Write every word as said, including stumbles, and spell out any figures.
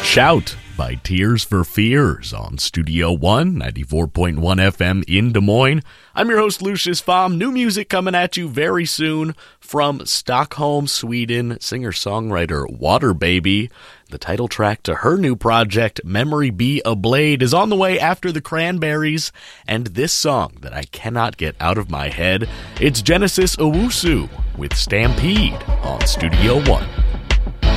Shout by Tears for Fears on Studio One, ninety-four point one F M in Des Moines. I'm your host, Lucius Pham. New music coming at you very soon from Stockholm, Sweden, singer-songwriter Water Baby. The title track to her new project, Memory Be a Blade, is on the way after the Cranberries, and this song that I cannot get out of my head, it's Genesis Owusu with Stampede on Studio One.